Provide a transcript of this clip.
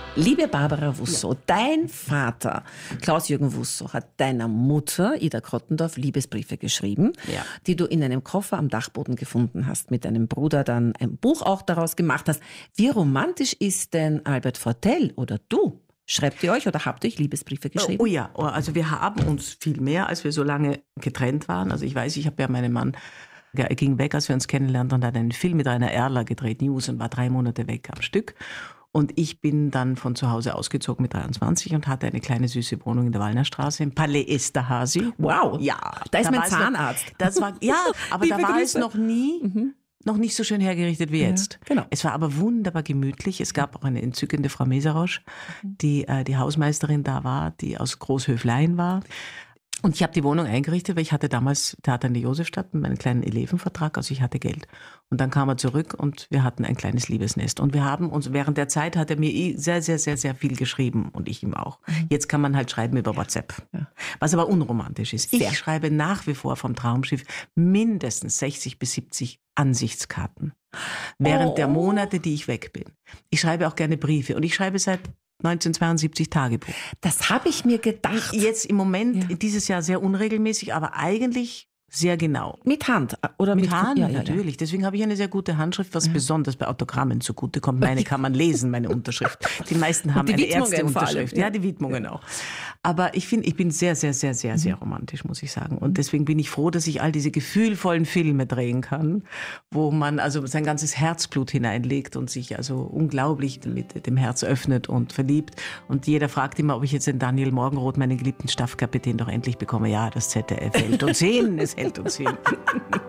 Liebe Barbara Wusso, dein Vater Klaus-Jürgen Wusso hat deiner Mutter Ida Krottendorff Liebesbriefe geschrieben, die du in einem Koffer am Dachboden gefunden hast, mit deinem Bruder dann ein Buch auch daraus gemacht hast. Wie romantisch ist denn Albert Fortell oder du? Schreibt ihr euch oder habt ihr euch Liebesbriefe geschrieben? Oh ja, also wir haben uns viel mehr, als wir so lange getrennt waren. Also ich weiß, ich habe ja meinen Mann, er ging weg, als wir uns kennenlernten, und hat einen Film mit Rainer Erler gedreht, News, und war 3 Monate weg am Stück. Und ich bin dann von zu Hause ausgezogen mit 23 und hatte eine kleine süße Wohnung in der Wallnerstraße im Palais Esterhazy. Wow, ja, da ist mein Zahnarzt. Das war, ja, aber da war es noch nicht so schön hergerichtet wie jetzt. Ja, genau. Es war aber wunderbar gemütlich. Es gab auch eine entzückende Frau Meserosch, die Hausmeisterin da war, die aus Großhöflein war. Und ich habe die Wohnung eingerichtet, weil ich hatte damals Theater in der Josefstadt mit meinem kleinen Elevenvertrag, also ich hatte Geld. Und dann kam er zurück und wir hatten ein kleines Liebesnest. Und wir haben uns, während der Zeit hat er mir sehr, sehr, sehr, sehr viel geschrieben und ich ihm auch. Jetzt kann man halt schreiben über WhatsApp, was aber unromantisch ist. Ich schreibe nach wie vor vom Traumschiff mindestens 60 bis 70 Ansichtskarten während der Monate, die ich weg bin. Ich schreibe auch gerne Briefe und ich schreibe seit 1972 Tagebuch. Das habe ich mir gedacht. Jetzt im Moment, dieses Jahr sehr unregelmäßig, aber eigentlich sehr genau. Mit Hand? Oder mit Hand, ja, natürlich. Deswegen habe ich eine sehr gute Handschrift, was besonders bei Autogrammen zugutekommt. Meine kann man lesen, meine Unterschrift. Die meisten haben eine Ärzteunterschrift. Ja, die Widmungen auch. Aber ich bin sehr, sehr, sehr, sehr, sehr romantisch, muss ich sagen. Und deswegen bin ich froh, dass ich all diese gefühlvollen Filme drehen kann, wo man also sein ganzes Herzblut hineinlegt und sich also unglaublich mit dem Herz öffnet und verliebt. Und jeder fragt immer, ob ich jetzt den Daniel Morgenroth, meinen geliebten Staffkapitän, doch endlich bekomme. Ja, das ZDF hält uns hin, es hält uns hin.